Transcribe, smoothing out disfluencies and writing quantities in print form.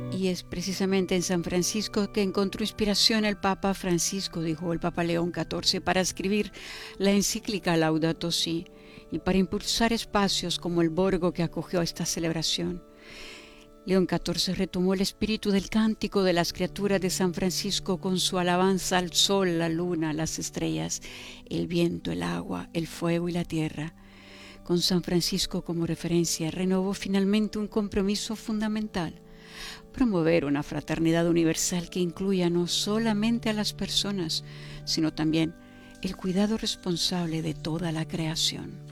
Y es precisamente en San Francisco que encontró inspiración el Papa Francisco, dijo el Papa León XIV, para escribir la encíclica Laudato Si y para impulsar espacios como el Borgo que acogió esta celebración. León XIV retomó el espíritu del cántico de las criaturas de San Francisco con su alabanza al sol, la luna, las estrellas, el viento, el agua, el fuego y la tierra. Con San Francisco como referencia, renovó finalmente un compromiso fundamental: promover una fraternidad universal que incluya no solamente a las personas, sino también el cuidado responsable de toda la creación.